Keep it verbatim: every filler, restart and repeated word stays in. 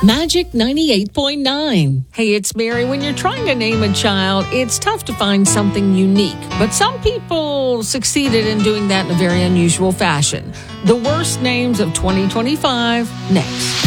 Magic ninety-eight point nine. Hey, it's Mary. When you're trying to name a child, it's tough to find something unique. But some people succeeded in doing that in a very unusual fashion. The worst names of twenty twenty-five, next.